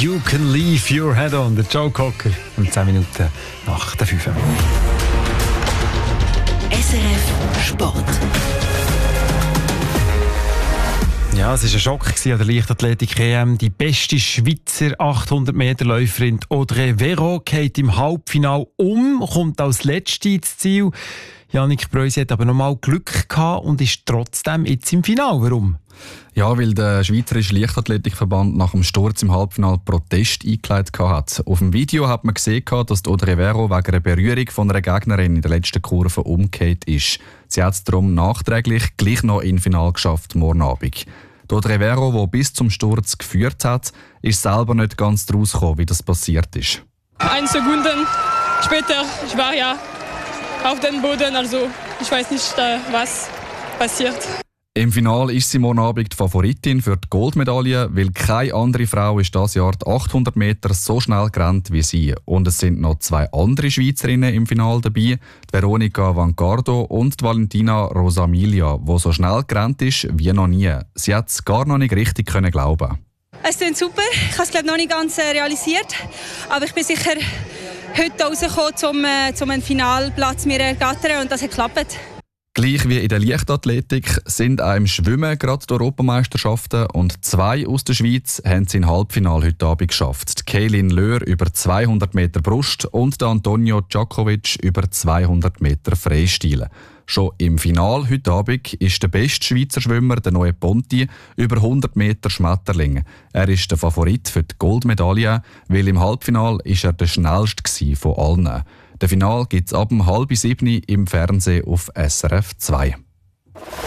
You Can Leave Your Head On, der Joe Cocker, um 10 Minuten nach der 5. SRF Sport. Ja, es war ein Schock an der Leichtathletik-EM. Die beste Schweizer 800-Meter-Läuferin Audrey Vero geht im Halbfinale kommt als Letzte ins Ziel. Jannik Preuss hat aber nochmal Glück gehabt und ist trotzdem jetzt im Finale. Warum? Ja, weil der Schweizerische Leichtathletikverband nach dem Sturz im Halbfinale Protest eingeleitet hat. Auf dem Video hat man gesehen, dass Audrey Vero wegen einer Berührung von einer Gegnerin in der letzten Kurve umgekehrt ist. Sie hat es darum nachträglich gleich noch ins Finale geschafft, morgen Abend. Die Audrey Vero, die bis zum Sturz geführt hat, ist selber nicht ganz daraus gekommen, wie das passiert ist. 1 Sekunden später, ich war ja auf dem Boden, also ich weiß nicht, was passiert. Im Finale ist sie morgen Abend die Favoritin für die Goldmedaille, weil keine andere Frau ist dieses Jahr die 800 Meter so schnell gerannt wie sie. Und es sind noch 2 andere Schweizerinnen im Finale dabei, die Veronica Vancardo und die Valentina Rosamilia, die so schnell gerannt ist wie noch nie. Sie hat es gar noch nicht richtig glauben. Es klingt super, ich habe es noch nicht ganz realisiert, aber ich bin sicher heute rausgekommen, um einen Finalplatz mir ergattern und das hat geklappt. Gleich wie in der Leichtathletik sind auch im Schwimmen gerade die Europameisterschaften und 2 aus der Schweiz haben es im Halbfinale heute Abend geschafft. Die Kaylin Löhr über 200 Meter Brust und der Antonio Djakovic über 200 Meter Freistil. Schon im Finale heute Abend ist der beste Schweizer Schwimmer, der Noe Ponti, über 100 Meter Schmetterling. Er ist der Favorit für die Goldmedaille, weil im Halbfinale ist er der schnellste von allen. Das Finale gibt es ab 6:30 im Fernsehen auf SRF 2.